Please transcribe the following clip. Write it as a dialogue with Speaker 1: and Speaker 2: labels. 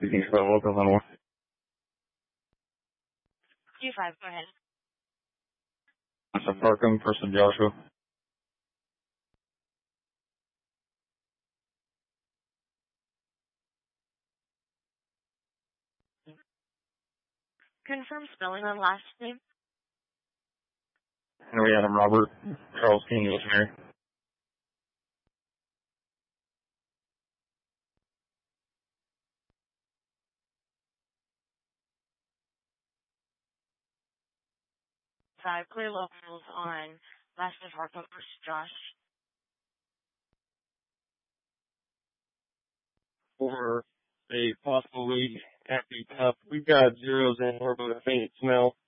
Speaker 1: Speaking for local on one.
Speaker 2: 2-5, go ahead.
Speaker 1: That's a Farkham for some Joshua.
Speaker 2: Confirm spelling on last name.
Speaker 1: Henry Adam Robert. Charles King was Mary.
Speaker 2: Five, clear locals on last name Harkle versus Josh.
Speaker 3: For a possible lead at the top, we've got zeros in. We're about a faint smell.